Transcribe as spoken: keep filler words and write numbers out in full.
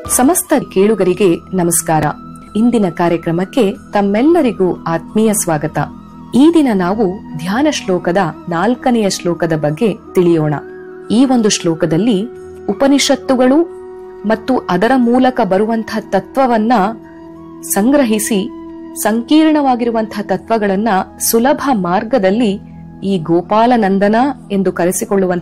ಸಮಸ್ತ ಕೇಳುಗರಿಗೆ ನಮಸ್ಕಾರ. ಇಂದಿನ ಕಾರ್ಯಕ್ರಮಕ್ಕೆ ತಮ್ಮೆಲ್ಲರಿಗೂ ಆತ್ಮೀಯ ಸ್ವಾಗತ. ಈ ದಿನ ನಾವು ಧ್ಯಾನ ಶ್ಲೋಕದ ನಾಲ್ಕನೆಯ ಶ್ಲೋಕದ ಬಗ್ಗೆ ತಿಳಿಯೋಣ. ಈ ಒಂದು ಶ್ಲೋಕದಲ್ಲಿ ಉಪನಿಷತ್ತುಗಳು ಮತ್ತು ಅದರ ಮೂಲಕ ಬರುವಂತಹ ತತ್ವವನ್ನ ಸಂಗ್ರಹಿಸಿ ಸಂಕೀರ್ಣವಾಗಿರುವಂತಹ ತತ್ವಗಳನ್ನ ಸುಲಭ ಮಾರ್ಗದಲ್ಲಿ ಈ ಗೋಪಾಲನಂದನ ಎಂದು ಕರೆಸಿಕೊಳ್ಳುವಂತಹ